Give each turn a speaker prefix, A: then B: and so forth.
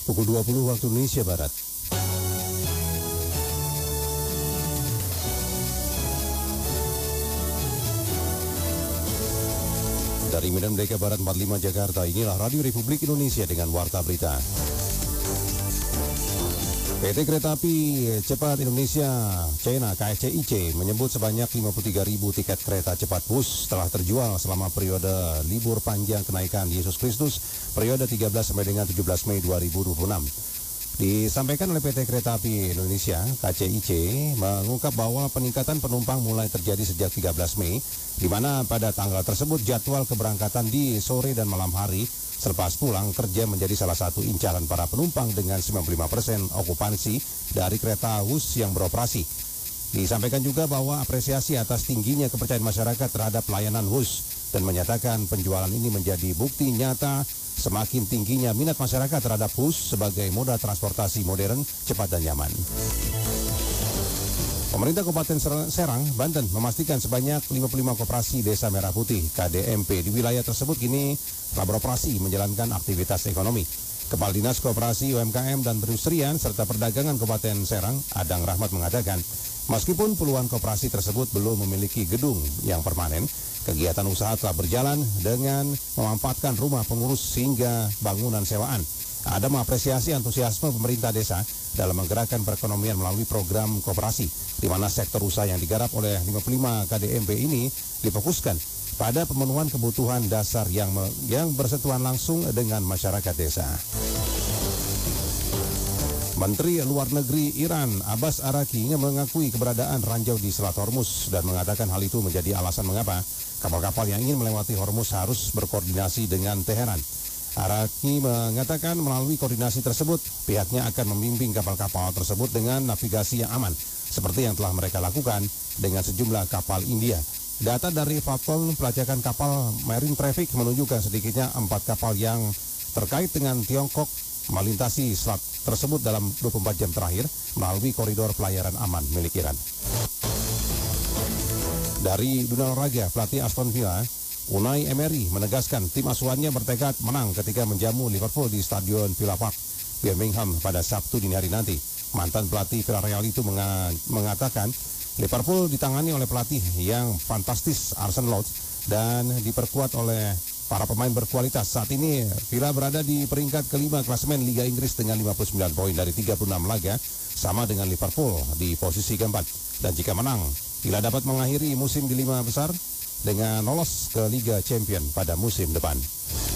A: pukul 20 waktu Indonesia Barat. Dari Medan Merdeka Barat 45 Jakarta, inilah Radio Republik Indonesia dengan Warta Berita. PT Kereta Api Cepat Indonesia China KCIC menyebut sebanyak 53.000 tiket kereta cepat bus telah terjual selama periode libur panjang kenaikan Yesus Kristus periode 13 sampai dengan 17 Mei 2026. Disampaikan oleh PT Kereta Api Indonesia KCIC mengungkap bahwa peningkatan penumpang mulai terjadi sejak 13 Mei, di mana pada tanggal tersebut jadwal keberangkatan di sore dan malam hari selepas pulang kerja menjadi salah satu incaran para penumpang dengan 95% okupansi dari kereta WUS yang beroperasi. Disampaikan juga bahwa apresiasi atas tingginya kepercayaan masyarakat terhadap layanan WUS dan menyatakan penjualan ini menjadi bukti nyata semakin tingginya minat masyarakat terhadap WUS sebagai moda transportasi modern, cepat dan nyaman. Pemerintah Kabupaten Serang, Banten memastikan sebanyak 55 koperasi Desa Merah Putih KDMP di wilayah tersebut kini telah beroperasi menjalankan aktivitas ekonomi. Kepala Dinas Koperasi UMKM dan Perindustrian serta Perdagangan Kabupaten Serang, Adang Rahmat mengatakan, meskipun puluhan koperasi tersebut belum memiliki gedung yang permanen, kegiatan usaha telah berjalan dengan memanfaatkan rumah pengurus hingga bangunan sewaan. Ada mengapresiasi antusiasme pemerintah desa dalam menggerakkan perekonomian melalui program koperasi, di mana sektor usaha yang digarap oleh 55 KDMP ini difokuskan pada pemenuhan kebutuhan dasar yang bersentuhan langsung dengan masyarakat desa. Menteri Luar Negeri Iran Abbas Araqchi mengakui keberadaan ranjau di Selat Hormuz dan mengatakan hal itu menjadi alasan mengapa kapal-kapal yang ingin melewati Hormuz harus berkoordinasi dengan Teheran. Araqchi mengatakan melalui koordinasi tersebut pihaknya akan membimbing kapal-kapal tersebut dengan navigasi yang aman seperti yang telah mereka lakukan dengan sejumlah kapal India. Data dari platform pelacakan kapal Marine Traffic menunjukkan sedikitnya 4 kapal yang terkait dengan Tiongkok melintasi selat tersebut dalam 24 jam terakhir melalui koridor pelayaran aman milik Iran. Dari dunia olahraga, pelatih Aston Villa Unai Emery menegaskan tim asuhannya bertekad menang ketika menjamu Liverpool di Stadion Villa Park, Birmingham pada Sabtu dini hari nanti. Mantan pelatih Villarreal itu mengatakan Liverpool ditangani oleh pelatih yang fantastis Arsene Lodge dan diperkuat oleh para pemain berkualitas. Saat ini Villa berada di peringkat kelima klasemen Liga Inggris dengan 59 poin dari 36 laga, sama dengan Liverpool di posisi keempat. Dan jika menang, Villa dapat mengakhiri musim di 5 besar dengan lolos ke Liga Champion pada musim depan.